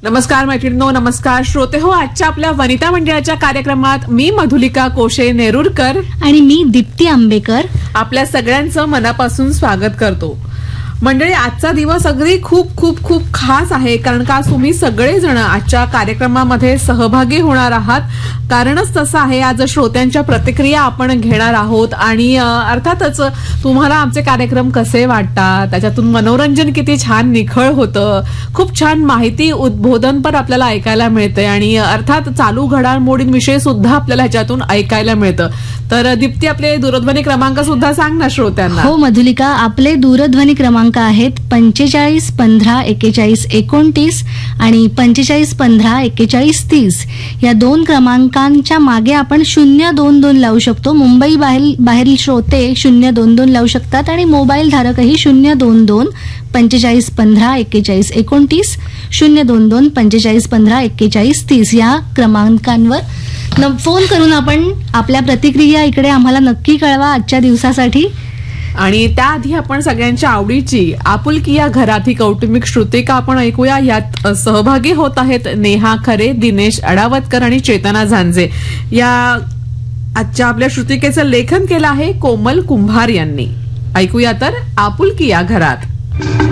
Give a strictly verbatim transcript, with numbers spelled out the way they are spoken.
नमस्कार मैत्रिणींनो, नमस्कार श्रोते हो. आजच्या आपल्या वनिता मंडळाच्या कार्यक्रमात मी मधुलिका कोशे नेरुरकर आणि मी दीप्ती आंबेकर आपल्या सगळ्यांचं मनापासून स्वागत करतो. मंडळी, आजचा दिवस अगदी खूप खूप खूप खास आहे, कारण का तुम्ही सगळेजण आजच्या कार्यक्रमामध्ये सहभागी होणार आहात. कारणच तसं आहे, आज श्रोत्यांच्या प्रतिक्रिया आपण घेणार आहोत आणि अर्थातच तुम्हाला आमचे कार्यक्रम कसे वाटतात, त्याच्यातून मनोरंजन किती छान निखळ होतं, खूप छान माहिती उद्बोधन पण आपल्याला ऐकायला मिळते आणि अर्थात चालू घडामोडींविषयी सुद्धा आपल्याला ह्याच्यातून ऐकायला मिळतं. तर दीप्ती, आपले दूरध्वनी क्रमांक सुद्धा सांग ना श्रोत्यांना. हो मधुलिका, आपले दूरध्वनी क्रमांक आहेत पंचेचाळीस पंधरा एक्केचाळीस एकोणतीस आणि पंचेचाळीस पंधरा एक्केचाळीस तीस. या दोन क्रमांकांच्या मागे आपण शून्य दोन दोन लावू शकतो. मुंबई बाहेर बाहेरील श्रोते शून्य दोन दोन लावू शकतात आणि मोबाईल धारकही शून्य दोन दोन पंचेचाळीस पंधरा एक्केचाळीस एकोणतीस शून्य दोन दोन पंचेचाळीस पंधरा एक्केचाळीस तीस या क्रमांकांवर फोन करून आपण आपल्या प्रतिक्रिया इकडे आम्हाला नक्की कळवा आजच्या दिवसासाठी. आणि त्याआधी आपण सगळ्यांच्या आवडीची आपुलकी या घरात ही कौटुंबिक श्रुतिका आपण ऐकूया. यात सहभागी होत आहेत नेहा खरे, दिनेश अडावतकर आणि चेतना झांजे. या आजच्या आपल्या श्रुतिकेचं लेखन केलं आहे कोमल कुंभार यांनी. ऐकूया तर आपुलकी या घरात.